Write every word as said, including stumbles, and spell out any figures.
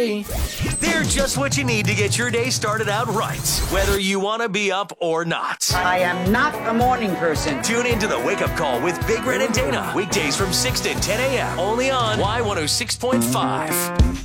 They're just what you need to get your day started out right, whether you want to be up or not. I am not a morning person. Tune into the Wake Up Call with Big Red and Dana, weekdays from six to ten a.m. only on Y one oh six point five.